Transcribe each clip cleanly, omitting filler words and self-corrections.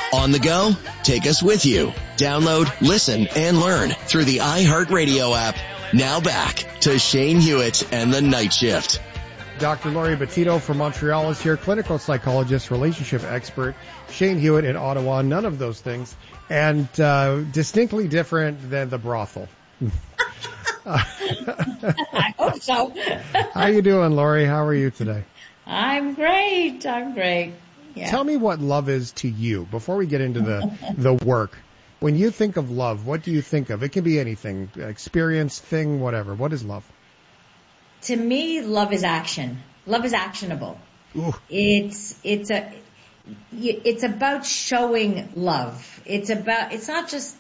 On the go? Take us with you. Download, listen, and learn through the iHeartRadio app. Now back to Shane Hewitt and the Night Shift. Dr. Laurie Betito from Montreal is here, clinical psychologist, relationship expert. Shane Hewitt in Ottawa, none of those things. And distinctly different than the brothel. I hope so. How you doing, Laurie? How are you today? I'm great. Yeah. Tell me what love is to you before we get into the work. When you think of love, what do you think of? It can be anything, experience, thing, whatever. What is love? To me, love is action. Love is actionable. Ooh. It's about showing love. It's not just,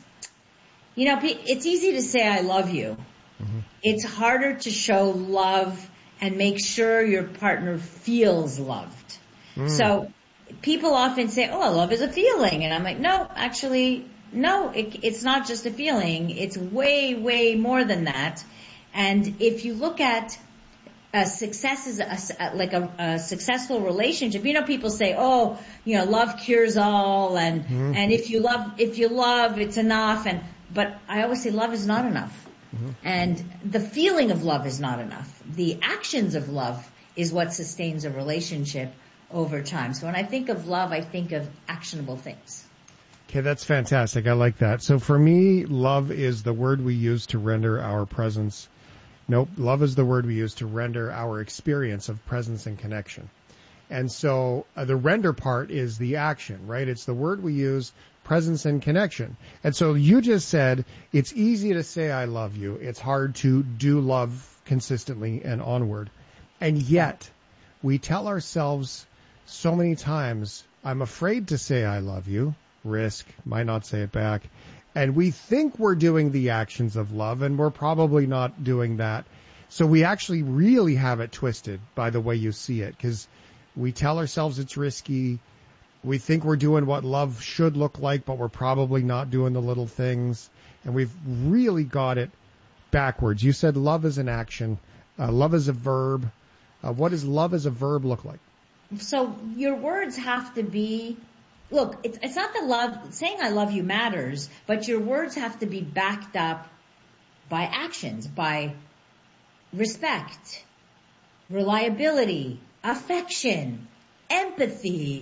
it's easy to say I love you. Mm-hmm. It's harder to show love and make sure your partner feels loved. Mm. So people often say, oh, love is a feeling. And I'm like, no, actually, no, it's not just a feeling. It's way, way more than that. And if you look at success is a successful relationship. People say, oh, love cures all, and mm-hmm. and if you love, it's enough. But I always say love is not enough, mm-hmm. and the feeling of love is not enough. The actions of love is what sustains a relationship over time. So when I think of love, I think of actionable things. Okay, that's fantastic. I like that. So for me, love is the word we use to render our presence. Nope, love is the word we use to render our experience of presence and connection. And so the render part is the action, right? It's the word we use, presence and connection. And so you just said it's easy to say I love you. It's hard to do love consistently and onward. And yet we tell ourselves so many times, I'm afraid to say I love you, risk, might not say it back. And we think we're doing the actions of love, and we're probably not doing that. So we actually really have it twisted by the way you see it, because we tell ourselves it's risky. We think we're doing what love should look like, but we're probably not doing the little things. And we've really got it backwards. You said love is an action. Love is a verb. What does love as a verb look like? So your words have to be... Look, it's not that saying I love you matters, but your words have to be backed up by actions, by respect, reliability, affection, empathy,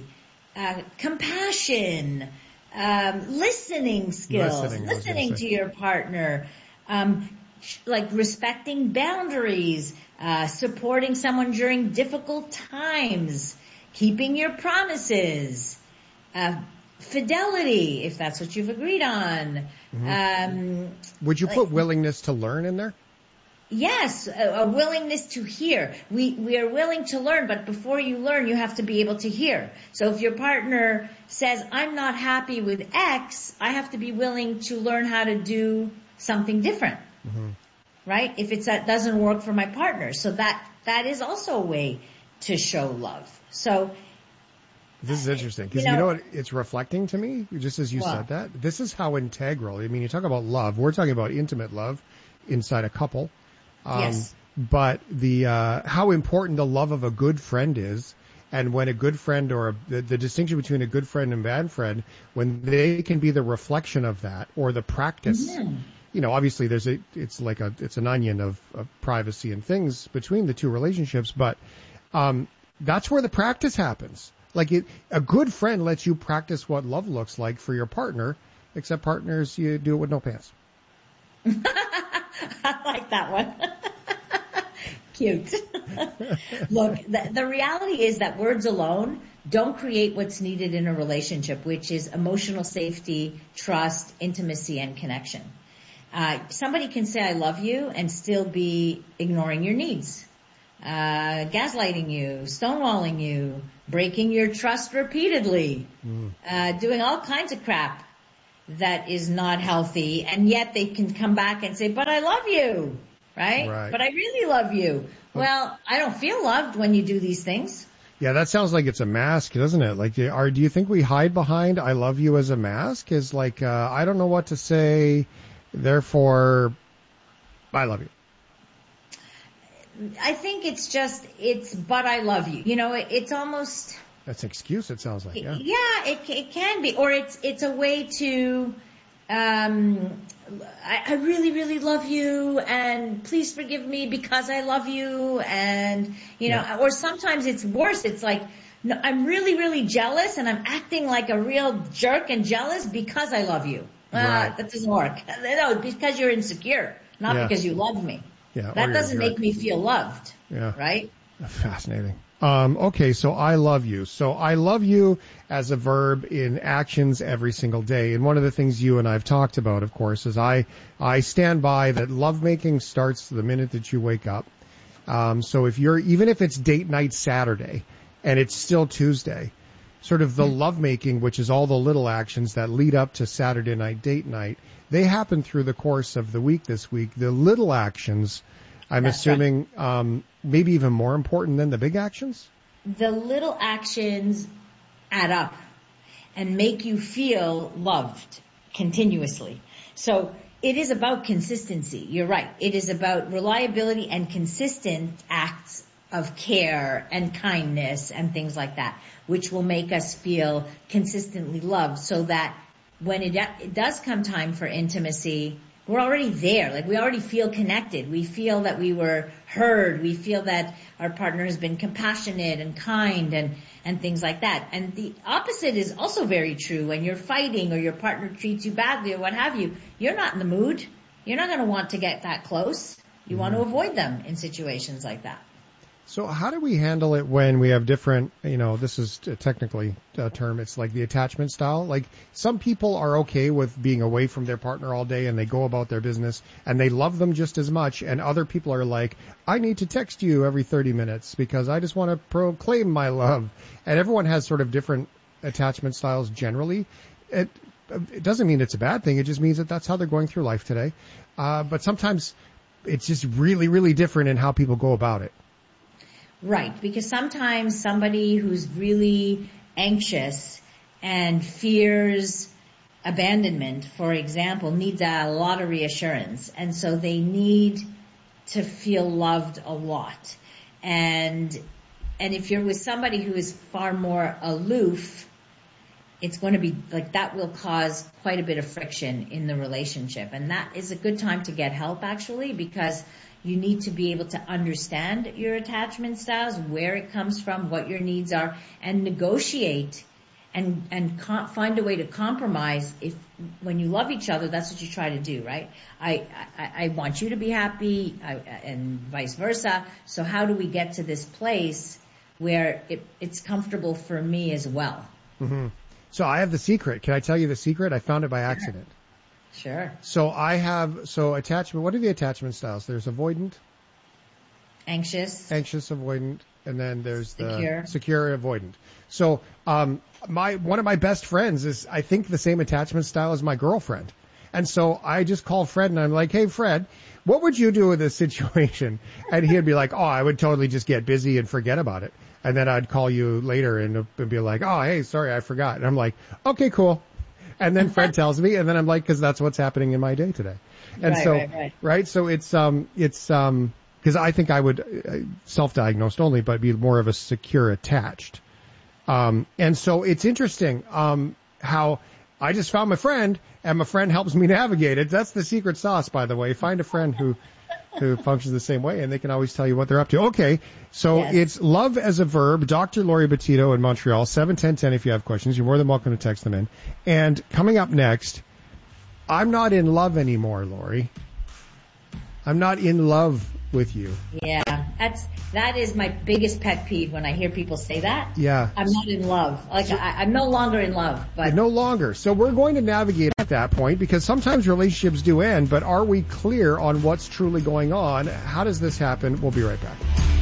compassion, listening skills, listening to your partner, like respecting boundaries, supporting someone during difficult times, keeping your promises, fidelity, if that's what you've agreed on. Mm-hmm. Would you put willingness to learn in there? Yes, a willingness to hear. We are willing to learn, but before you learn, you have to be able to hear. So if your partner says, I'm not happy with X, I have to be willing to learn how to do something different. Mm-hmm. Right? If that doesn't work for my partner. So that is also a way to show love. So this is interesting because you know what it's reflecting to me, just as you said that. This is how integral. I mean, you talk about love. We're talking about intimate love inside a couple. Yes. But how important the love of a good friend is, and when a good friend or the distinction between a good friend and bad friend, when they can be the reflection of that or the practice. Mm-hmm. Obviously it's an onion of privacy and things between the two relationships, but that's where the practice happens. Like a good friend lets you practice what love looks like for your partner, except partners, you do it with no pants. I like that one. Cute. Look, the reality is that words alone don't create what's needed in a relationship, which is emotional safety, trust, intimacy, and connection. Somebody can say I love you and still be ignoring your needs. Gaslighting you, stonewalling you, breaking your trust repeatedly, doing all kinds of crap that is not healthy, and yet they can come back and say, but I love you, right? But I really love you. Well, I don't feel loved when you do these things. Yeah, that sounds like it's a mask, doesn't it? Like, do you think we hide behind I love you as a mask? Is like, I don't know what to say, therefore I love you. I think it's but I love you. It's almost, That's an excuse, it sounds like. Yeah, it can be. Or it's a way to, I really, really love you, and please forgive me because I love you, and, or sometimes it's worse. It's like, no, I'm really, really jealous, and I'm acting like a real jerk and jealous because I love you. That doesn't work. No, because you're insecure, not because you love me. Yeah, that doesn't make me feel loved. Yeah. Right? Fascinating. Okay, so I love you. So I love you as a verb in actions every single day. And one of the things you and I have talked about, of course, is I stand by that lovemaking starts the minute that you wake up. So even if it's date night Saturday and it's still Tuesday, sort of the lovemaking, which is all the little actions that lead up to Saturday night date night, they happen through the course of the week this week. The little actions, I'm assuming, maybe even more important than the big actions? The little actions add up and make you feel loved continuously. So it is about consistency. You're right. It is about reliability and consistent acts of care and kindness and things like that, which will make us feel consistently loved, so that when it does come time for intimacy, we're already there. Like, we already feel connected. We feel that we were heard. We feel that our partner has been compassionate and kind and things like that. And the opposite is also very true. When you're fighting or your partner treats you badly or what have you, you're not in the mood. You're not going to want to get that close. You want to avoid them in situations like that. So how do we handle it when we have different, this is technically a term, it's like the attachment style. Like, some people are okay with being away from their partner all day and they go about their business and they love them just as much. And other people are like, I need to text you every 30 minutes because I just want to proclaim my love. And everyone has sort of different attachment styles generally. It doesn't mean it's a bad thing. It just means that that's how they're going through life today. But sometimes it's just really, really different in how people go about it. Right, because sometimes somebody who's really anxious and fears abandonment, for example, needs a lot of reassurance. And so they need to feel loved a lot. And if you're with somebody who is far more aloof, it's going to be like, that will cause quite a bit of friction in the relationship. And that is a good time to get help, actually, because you need to be able to understand your attachment styles, where it comes from, what your needs are, and negotiate and find a way to compromise. When you love each other, that's what you try to do, right? I want you to be happy, and vice versa. So how do we get to this place where it's comfortable for me as well? Mm-hmm. So I have the secret. Can I tell you the secret? I found it by accident. Sure. So attachment, what are the attachment styles? There's avoidant, anxious, avoidant, and then there's the secure avoidant. So, one of my best friends is, I think, the same attachment style as my girlfriend. And so I just call Fred and I'm like, hey, Fred, what would you do in this situation? And he'd be like, oh, I would totally just get busy and forget about it. And then I'd call you later and be like, oh, hey, sorry, I forgot. And I'm like, okay, cool. And then Fred tells me, and then I'm like, because that's what's happening in my day today. And right. So it's because I think I would self-diagnosed only, but be more of a secure attached. And so it's interesting, how I just found my friend and my friend helps me navigate it. That's the secret sauce, by the way. Find a friend who functions the same way, and they can always tell you what they're up to. Okay, so It's love as a verb. Dr. Lori Betito in Montreal, 71010 if you have questions. You're more than welcome to text them in. And coming up next, I'm not in love anymore, Lori. I'm not in love with you. Yeah, that is my biggest pet peeve when I hear people say that. Yeah. I'm not in love. Like, I'm no longer in love. But no longer. So we're going to navigate at that point, because sometimes relationships do end, but are we clear on what's truly going on? How does this happen? We'll be right back.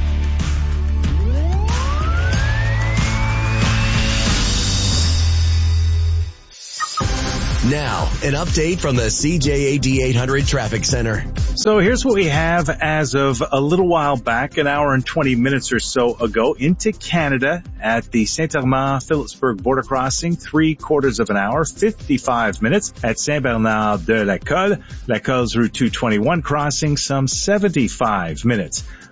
Now, an update from the CJAD 800 Traffic Center. So here's what we have as of a little while back, an hour and 20 minutes or so ago, into Canada at the Saint-Armand-Philipsburg border crossing, 3/4 of an hour, 55 minutes. At Saint-Bernard-de-la-Colle, La Colle's Route 221 crossing, some 75 minutes.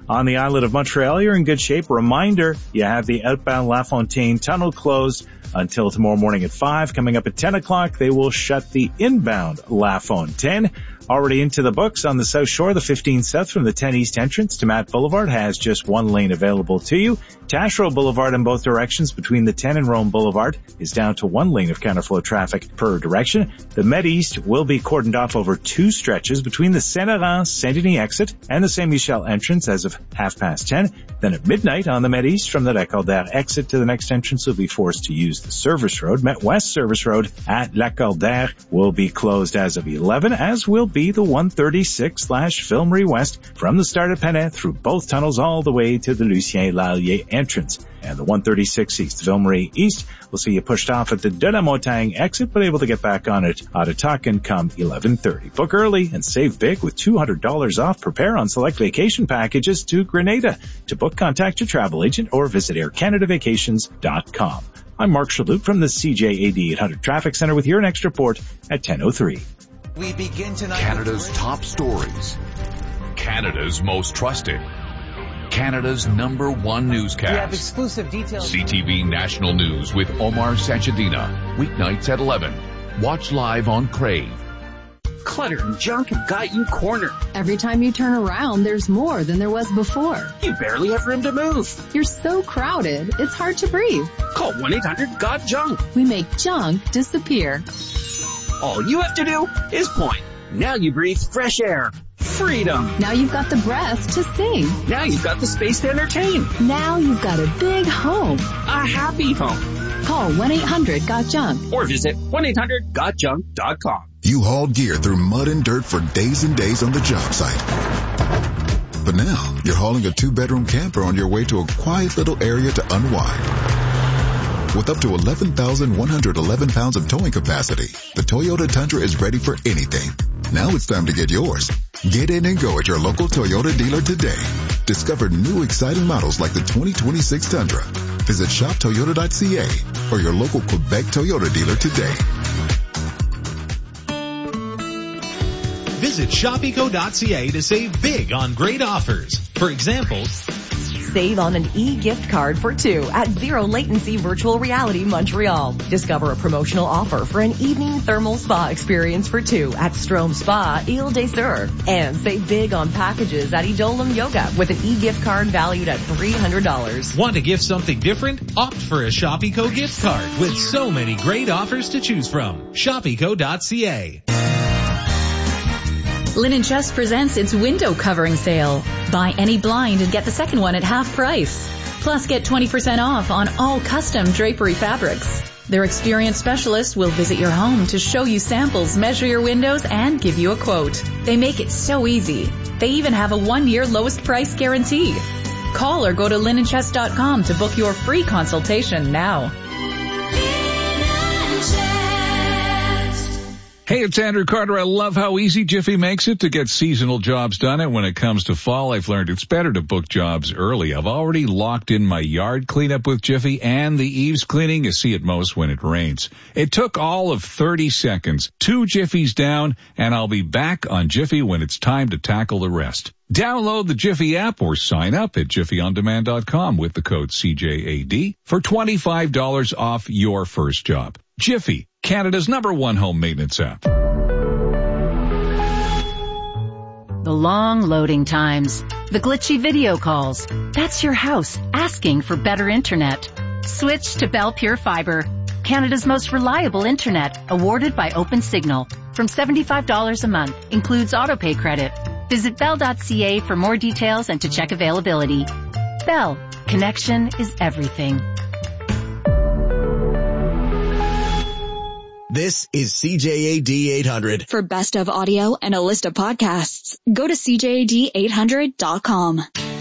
On the island of Montreal, you're in good shape. Reminder, you have the outbound La Fontaine tunnel closed until tomorrow morning at 5. Coming up at 10 o'clock, they will shut the inbound La Fontaine. Already into the books on the South Shore, the 15 South from the 10 East entrance to Matt Boulevard has just one lane available to you. Taschereau Boulevard in both directions between the 10 and Rome Boulevard is down to one lane of counterflow traffic per direction. The Med East will be cordoned off over two stretches between the Saint-Laurent-Saint-Denis exit and the Saint-Michel entrance as of 10:30. Then at midnight on the Med East from the Lac-Calder exit to the next entrance will be forced to use the Service Road. Met West Service Road at Lac-Calder will be closed as of 11, as will be the 136/Filmerie West from the start of Pennet through both tunnels all the way to the Lucien Lallier entrance. And the 136 East Filmerie East will see you pushed off at the De La Montagne exit, but able to get back on it out of Tucken come 11:30. Book early and save big with $200 off. Prepare on select vacation packages to Grenada. To book, contact your travel agent or visit aircanadavacations.com. I'm Mark Shalhoub from the CJAD 800 Traffic Center with your next report at 10:03. We begin tonight. Canada's top stories. Canada's most trusted. Canada's #1 newscast. We have exclusive details. CTV National News with Omar Sachedina. Weeknights at 11. Watch live on Crave. Clutter and junk have got you cornered. Every time you turn around, there's more than there was before. You barely have room to move. You're so crowded, it's hard to breathe. Call 1-800-GOT-JUNK. We make junk disappear. All you have to do is point. Now you breathe fresh air. Freedom. Now you've got the breath to sing. Now you've got the space to entertain. Now you've got a big home. A happy home. Call 1-800-GOT-JUNK. Or visit 1-800-GOTJUNK.com. You hauled gear through mud and dirt for days and days on the job site. But now you're hauling a 2-bedroom camper on your way to a quiet little area to unwind. With up to 11,111 pounds of towing capacity, the Toyota Tundra is ready for anything. Now it's time to get yours. Get in and go at your local Toyota dealer today. Discover new exciting models like the 2026 Tundra. Visit shoptoyota.ca or your local Quebec Toyota dealer today. Visit shopeco.ca to save big on great offers. For example, save on an e-gift card for 2 at Zero Latency Virtual Reality Montreal. Discover a promotional offer for an evening thermal spa experience for 2 at Strom Spa, Ile des Sœurs. And save big on packages at Idolum Yoga with an e-gift card valued at $300. Want to gift something different? Opt for a ShopEco gift card with so many great offers to choose from. ShopEco.ca. Linen Chest presents its window covering sale. Buy any blind and get the second one at half price. Plus get 20% off on all custom drapery fabrics. Their experienced specialists will visit your home to show you samples, measure your windows, and give you a quote. They make it so easy. They even have a 1-year lowest price guarantee. Call or go to linenchest.com to book your free consultation now. Hey, it's Andrew Carter. I love how easy Jiffy makes it to get seasonal jobs done. And when it comes to fall, I've learned it's better to book jobs early. I've already locked in my yard cleanup with Jiffy and the eaves cleaning you see at most when it rains. It took all of 30 seconds, 2 Jiffies down, and I'll be back on Jiffy when it's time to tackle the rest. Download the Jiffy app or sign up at jiffyondemand.com with the code CJAD for $25 off your first job. Jiffy, Canada's #1 home maintenance app. The long loading times, the glitchy video calls. That's your house asking for better internet. Switch to Bell Pure Fiber, Canada's most reliable internet, awarded by OpenSignal. From $75 a month, includes autopay credit. Visit bell.ca for more details and to check availability. Bell, connection is everything. This is CJAD 800. For best of audio and a list of podcasts, go to CJAD800.com.